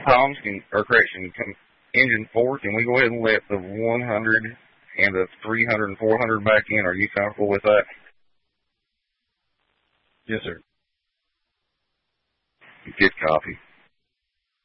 Tom's, engine 4, can we go ahead and let the 100 and the 300 and 400 back in? Are you comfortable with that? Yes, sir. Good copy.